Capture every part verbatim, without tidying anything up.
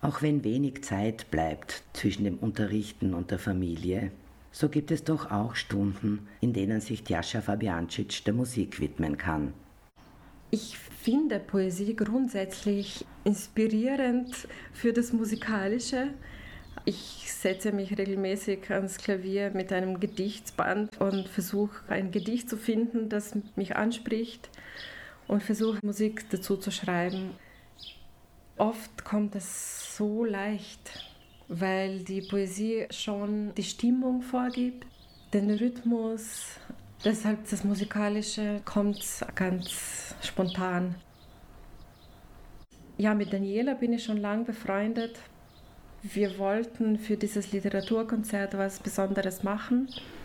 Auch wenn wenig Zeit bleibt zwischen dem Unterrichten und der Familie, so gibt es doch auch Stunden, in denen sich Tjasa Fabiancic der Musik widmen kann. Ich finde Poesie grundsätzlich inspirierend für das Musikalische. Ich setze mich regelmäßig ans Klavier mit einem Gedichtsband und versuche ein Gedicht zu finden, das mich anspricht und versuche Musik dazu zu schreiben. Oft kommt es so leicht, weil die Poesie schon die Stimmung vorgibt, den Rhythmus. Deshalb das Musikalische kommt ganz spontan. Ja, mit Daniela bin ich schon lange befreundet. Wir wollten für dieses Literaturkonzert was Besonderes machen.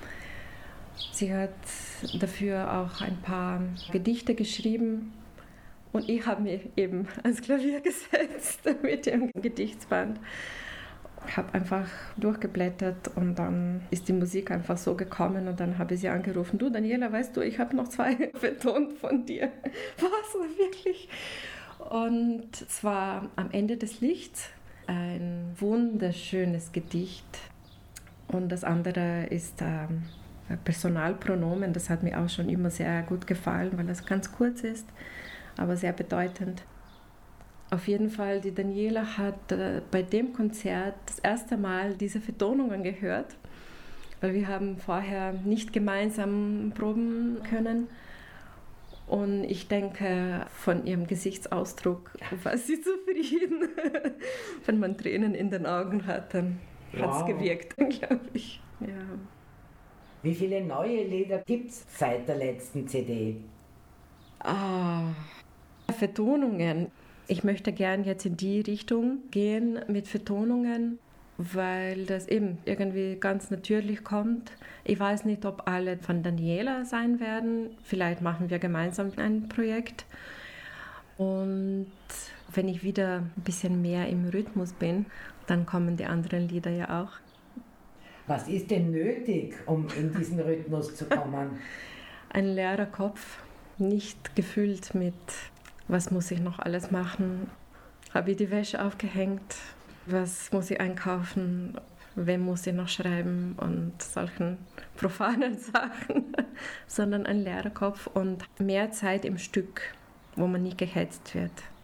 Sie hat dafür auch ein paar Gedichte geschrieben und ich habe mich eben ans Klavier gesetzt mit dem Gedichtsband. Ich habe einfach durchgeblättert und dann ist die Musik einfach so gekommen und dann habe ich sie angerufen. Du Daniela, weißt du, ich habe noch zwei vertont von dir. Was, wirklich? Und zwar am Ende des Lichts ein wunderschönes Gedicht und das andere ist ähm, Personalpronomen. Das hat mir auch schon immer sehr gut gefallen, weil das ganz kurz ist, aber sehr bedeutend. Auf jeden Fall, die Daniela hat äh, bei dem Konzert das erste Mal diese Vertonungen gehört, weil wir haben vorher nicht gemeinsam proben können. Und ich denke, von ihrem Gesichtsausdruck war sie zufrieden. Wenn man Tränen in den Augen hat, dann wow. Hat es gewirkt, glaube ich. Ja. Wie viele neue Lieder gibt es seit der letzten C D? Ah, Vertonungen. Ich möchte gern jetzt in die Richtung gehen mit Vertonungen, weil das eben irgendwie ganz natürlich kommt. Ich weiß nicht, ob alle von Daniela sein werden. Vielleicht machen wir gemeinsam ein Projekt. Und wenn ich wieder ein bisschen mehr im Rhythmus bin, dann kommen die anderen Lieder ja auch. Was ist denn nötig, um in diesen Rhythmus zu kommen? Ein leerer Kopf, nicht gefüllt mit, was muss ich noch alles machen? Habe ich die Wäsche aufgehängt? Was muss ich einkaufen? Wem muss ich noch schreiben? Und solchen profanen Sachen. Sondern ein leerer Kopf und mehr Zeit im Stück, wo man nicht gehetzt wird.